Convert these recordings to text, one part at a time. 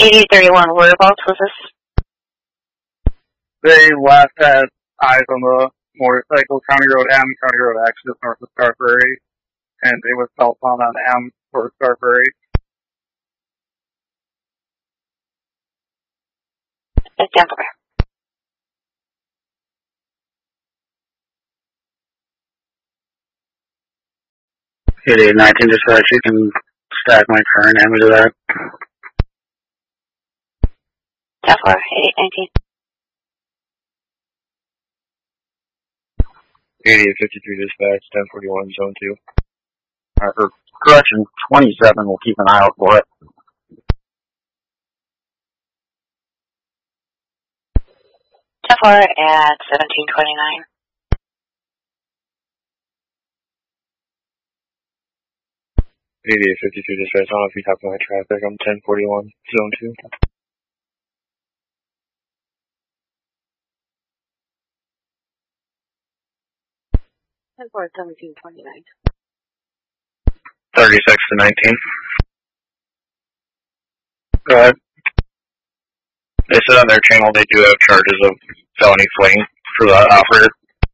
8031, whereabouts was this? They last had eyes on the motorcycle, County Road M, County Road X, just north of Star Prairie, and they was southbound on M towards Star Prairie. Stand by. 8819 dispatch, you can stack my current image of that. 8819. 8853 dispatch, 1041 zone 2. Or correction, 27, we'll keep an eye out for it. 10-4 at 1729. 8853 dispatch, I don't know if you have my traffic, I'm 1041 zone 2. 10-4 at 1729. 36 to 19. Go ahead. They said on their channel they do have charges of felony fleeing for the operator.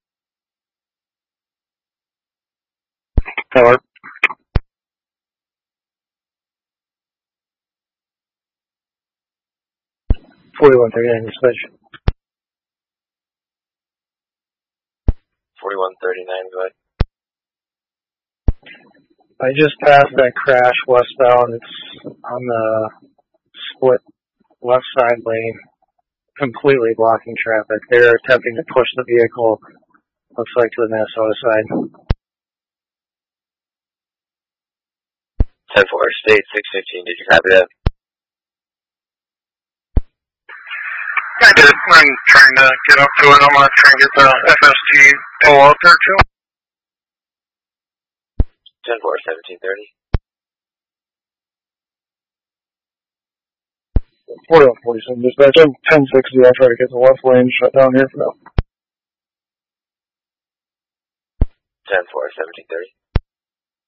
Cover. 4139 dispatch. 4139, go ahead. I just passed that crash westbound. It's on the split left side lane, completely blocking traffic. They're attempting to push the vehicle, looks like, to the Minnesota side. 10-4, state 615, did you copy that? I did. I'm trying to get up to it. I'm going to try and get the FST pull up there too. 10-4, 1730. 4147 dispatch. I'm 1060. I'll try to get the left lane shut down here for now. 10-4, 1730.